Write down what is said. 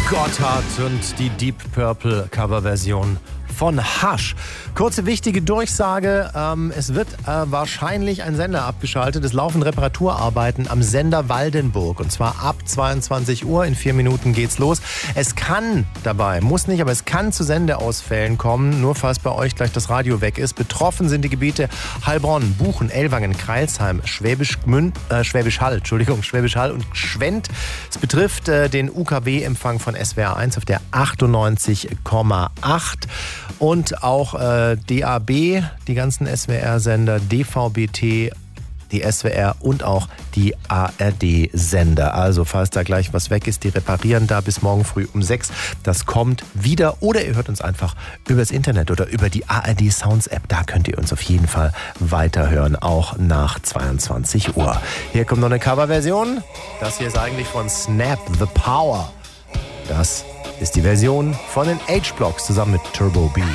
Gotthard und die Deep Purple Coverversion von Hush. Kurze wichtige Durchsage, es wird wahrscheinlich ein Sender abgeschaltet. Es laufen Reparaturarbeiten am Sender Waldenburg und zwar ab 22 Uhr. In 4 Minuten geht's los. Es kann dabei, muss nicht, aber es kann zu Sendeausfällen kommen, nur falls bei euch gleich das Radio weg ist. Betroffen sind die Gebiete Heilbronn, Buchen, Ellwangen, Crailsheim, Schwäbisch Hall und Schwendt. Es betrifft den UKW-Empfang von SWR 1 auf der 98,8 und auch DAB, die ganzen SWR-Sender, DVB-T, die SWR und auch die ARD-Sender. Also falls da gleich was weg ist, die reparieren da bis morgen früh um 6. Das kommt wieder. Oder ihr hört uns einfach übers Internet oder über die ARD Sounds App. Da könnt ihr uns auf jeden Fall weiterhören, auch nach 22 Uhr. Hier kommt noch eine Coverversion. Das hier ist eigentlich von Snap the Power. Das ist die Version von den H-Blocks zusammen mit Turbo B.